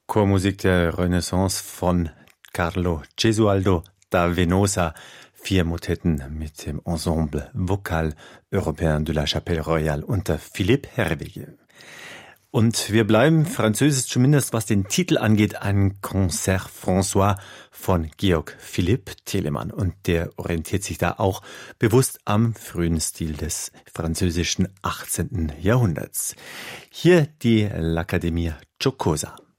Chormusik der Renaissance von Carlo Gesualdo da Venosa. 4 Motetten mit dem Ensemble Vocal Européen de la Chapelle Royale unter Philippe Herwege. Und wir bleiben französisch, zumindest was den Titel angeht, ein Concert François von Georg Philipp Telemann. Und der orientiert sich da auch bewusst am frühen Stil des französischen 18. Jahrhunderts. Hier die L'Accademia Giocosa.